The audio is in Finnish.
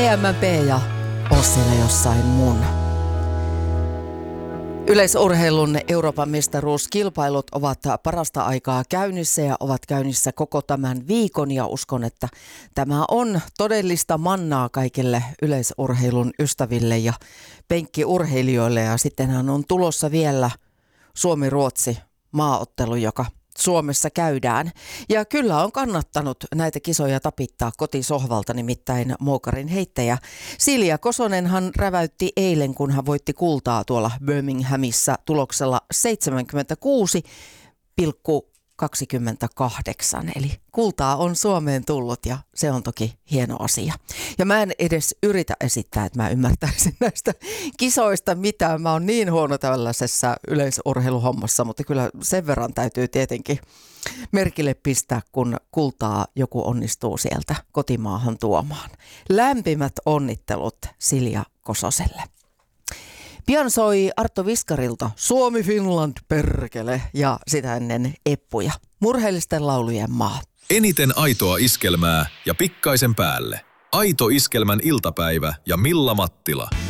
PMP ja oo siellä jossain mun. Yleisurheilun Euroopan mestaruuskilpailut ovat parasta aikaa käynnissä ja ovat käynnissä koko tämän viikon ja uskon, että tämä on todellista mannaa kaikille yleisurheilun ystäville ja penkkiurheilijoille ja sittenhän on tulossa vielä Suomi-Ruotsi maaottelu, joka Suomessa käydään. Ja kyllä on kannattanut näitä kisoja tapittaa kotisohvalta, nimittäin moukarin heittäjä Silja Kosonenhan räväytti eilen, kun hän voitti kultaa tuolla Birminghamissa tuloksella 76,28. Eli kultaa on Suomeen tullut ja se on toki hieno asia. Ja mä en edes yritä esittää, että mä ymmärtäisin näistä kisoista mitään. Mä oon niin huono tällaisessa yleisurheiluhommassa, mutta kyllä sen verran täytyy tietenkin merkille pistää, kun kultaa joku onnistuu sieltä kotimaahan tuomaan. Lämpimät onnittelut Silja Kososelle. Pian soi Arto Viskarilta Suomi Finland perkele ja sitä ennen eppuja. Murheellisten laulujen maa. Eniten aitoa iskelmää ja pikkaisen päälle. Aito iskelmän iltapäivä ja Milla Mattila.